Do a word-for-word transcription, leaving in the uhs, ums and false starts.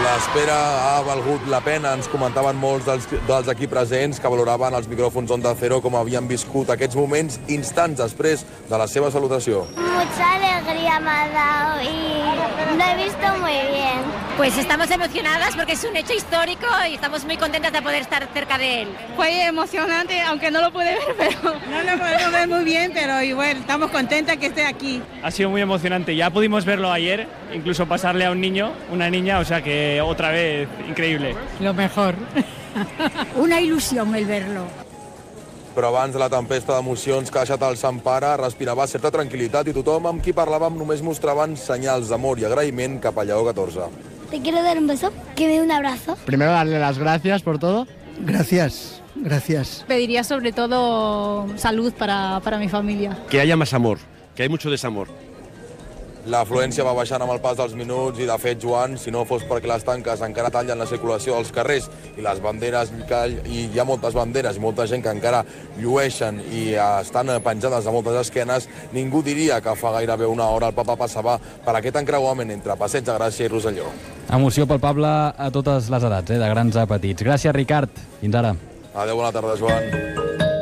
L'espera ha valgut la pena, ens comentaven molts dels, dels aquí presents que valoraven els micròfons Onda Cero com havien viscut aquests moments instants després de la seva salutació. Mucha alegría me ha dado y lo he visto muy bien. Pues estamos emocionadas porque es un hecho histórico y estamos muy contentas de poder estar cerca de él. Fue emocionante, aunque no lo pude ver, pero no lo podemos ver muy bien, pero igual estamos contentas que esté aquí. Ha sido muy emocionante, ya pudimos verlo ayer, incluso pasarle a un niño, una niña, o sea que otra vez increíble. Lo mejor. Una ilusión el verlo. Però abans de la tempesta d'emocions que ha deixat el Sant Pare, respirava certa tranquil·litat i tothom amb qui parlàvem només mostraven senyals d'amor i agraïment cap a Lleó catorze. Te quiero dar un beso, que me dé un abrazo. Primero darle las gracias por todo. Gracias, gracias. Pediría sobre todo salud para, para mi familia. Que haya más amor, que hay mucho desamor. L'afluència va baixant amb el pas dels minuts i, de fet, Joan, si no fos perquè les tanques encara tallen la circulació dels carrers i les banderes, i hi ha moltes banderes i molta gent que encara llueixen i estan penjades a moltes esquenes, ningú diria que fa gairebé una hora el papa passava per aquest encreuament entre Passeig de Gràcia i Rosselló. Emoció palpable a totes les edats, eh, de grans a petits. Gràcies, Ricard. Fins ara. Adéu, bona tarda, Joan.